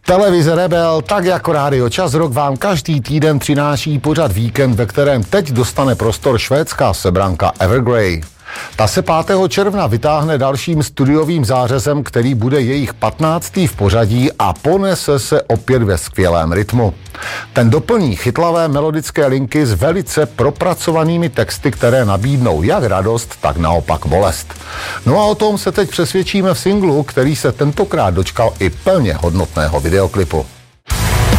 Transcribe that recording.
Televize Rebel, tak jako Rádio Čas Rock, vám každý týden přináší pořad Víkend, ve kterém teď dostane prostor švédská sebranka Evergrey. Ta se 5. června vytáhne dalším studiovým zářezem, který bude jejich 15. v pořadí a ponese se opět ve skvělém rytmu. Ten doplní chytlavé melodické linky s velice propracovanými texty, které nabídnou jak radost, tak naopak bolest. No a o tom se teď přesvědčíme v singlu, který se tentokrát dočkal i plně hodnotného videoklipu.